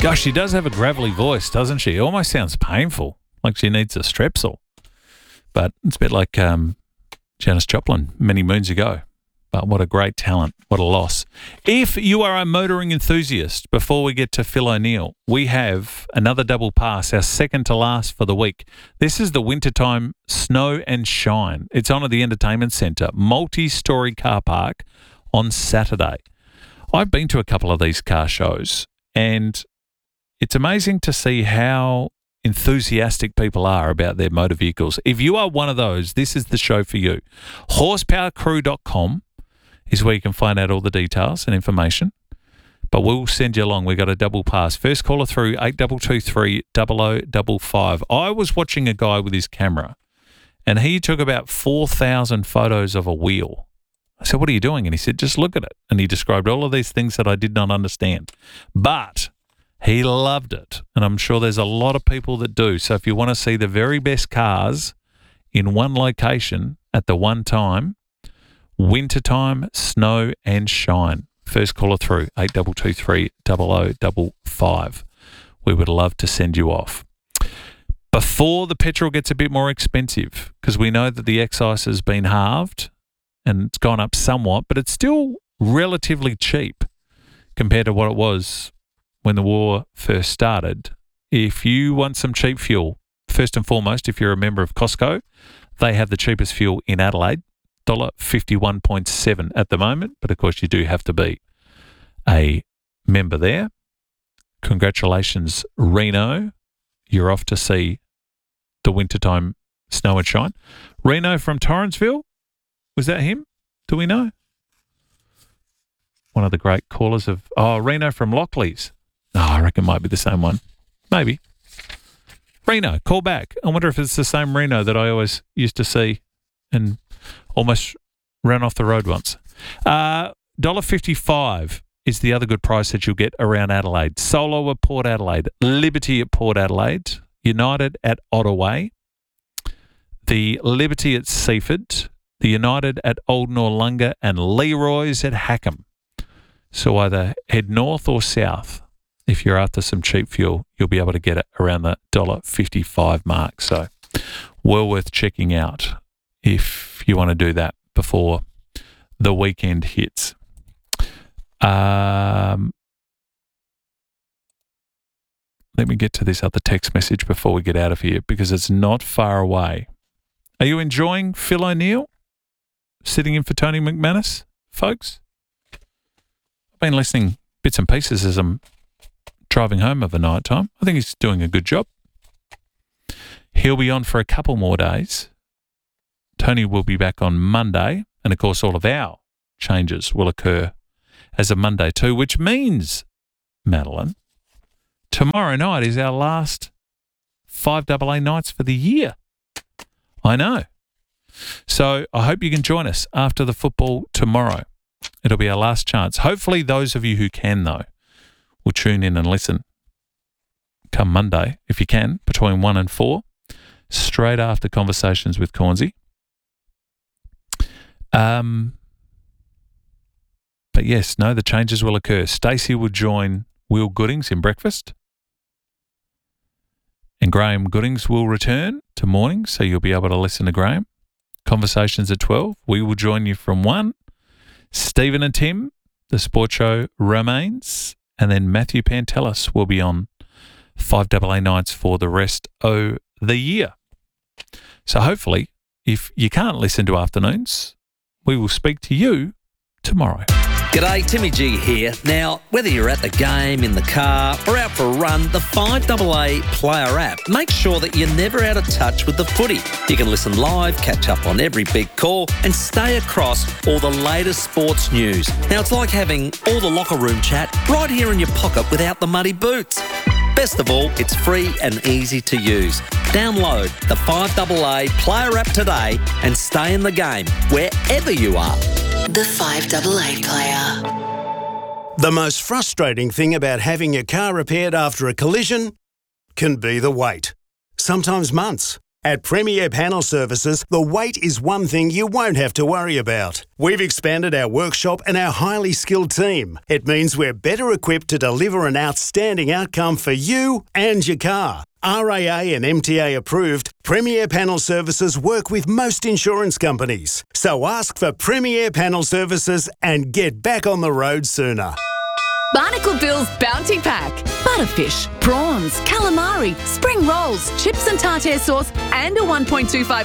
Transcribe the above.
Gosh, she does have a gravelly voice, doesn't she? It almost sounds painful, like she needs a strepsil. But it's a bit like Janis Joplin many moons ago. But what a great talent. What a loss. If you are a motoring enthusiast, before we get to Phil O'Neill, we have another double pass, our second to last for the week. This is the Wintertime Snow and Shine. It's on at the Entertainment Centre, multi-storey car park on Saturday. I've been to a couple of these car shows, and it's amazing to see how enthusiastic people are about their motor vehicles. If you are one of those, this is the show for you. Horsepowercrew.com is where you can find out all the details and information. But we'll send you along. We got a double pass. First caller through 8223 0055. I was watching a guy with his camera, and he took about 4,000 photos of a wheel. I said, "What are you doing?" And he said, "Just look at it." And he described all of these things that I did not understand. But he loved it, and I'm sure there's a lot of people that do. So if you want to see the very best cars in one location at the one time, Wintertime Snow and Shine. First caller through 8223 0055. We would love to send you off. Before the petrol gets a bit more expensive, because we know that the excise has been halved and it's gone up somewhat, but it's still relatively cheap compared to what it was when the war first started. If you want some cheap fuel, first and foremost, if you're a member of Costco, they have the cheapest fuel in Adelaide, $51.7 at the moment, but of course you do have to be a member there. Congratulations, Reno. You're off to see the Wintertime Snow and Shine. Reno from Torrensville, was that him? Do we know? One of the great callers of... Oh, Reno from Lockleys. Oh, I reckon it might be the same one. Maybe. Reno, call back. I wonder if it's the same Reno that I always used to see and almost ran off the road once. $1.55 is the other good price that you'll get around Adelaide. Solo at Port Adelaide, Liberty at Port Adelaide, United at Ottaway, the Liberty at Seaford, the United at Old Noarlunga, and Leroy's at Hackham. So either head north or south. If you're after some cheap fuel, you'll be able to get it around the $1.55 mark. So well worth checking out if you want to do that before the weekend hits. Let me get to this other text message before we get out of here, because it's not far away. Are you enjoying Phil O'Neill sitting in for Tony McManus, folks? I've been listening bits and pieces as I'm driving home of a night time. I think he's doing a good job. He'll be on for a couple more days. Tony will be back on Monday, and of course all of our changes will occur as of Monday too, which means, Madeline, tomorrow night is our last 5AA nights for the year. I know. So I hope you can join us after the football tomorrow. It'll be our last chance. Hopefully those of you who can, though, will tune in and listen come Monday, if you can, between 1 and 4, straight after Conversations with Cornsey. But yes, no, the changes will occur. Stacey will join Will Goodings in breakfast, and Graham Goodings will return to morning, so you'll be able to listen to Graham. Conversations at 12. We will join you from 1. Stephen and Tim, the Sport Show remains, and then Matthew Pantelis will be on 5AA nights for the rest of the year. So hopefully, if you can't listen to afternoons, we will speak to you tomorrow. G'day, Timmy G here. Now, whether you're at the game, in the car, or out for a run, the 5AA Player app makes sure that you're never out of touch with the footy. You can listen live, catch up on every big call, and stay across all the latest sports news. Now, it's like having all the locker room chat right here in your pocket without the muddy boots. Best of all, it's free and easy to use. Download the 5AA Player app today and stay in the game wherever you are. The 5AA Player. The most frustrating thing about having your car repaired after a collision can be the wait. Sometimes months, At Premier Panel Services, the wait is one thing you won't have to worry about. We've expanded our workshop and our highly skilled team. It means we're better equipped to deliver an outstanding outcome for you and your car. RAA and MTA approved, Premier Panel Services work with most insurance companies. So ask for Premier Panel Services and get back on the road sooner. Barnacle Bill's Bounty Pack. Butterfish, prawns, calamari, spring rolls, chips and tartare sauce, and a 1.25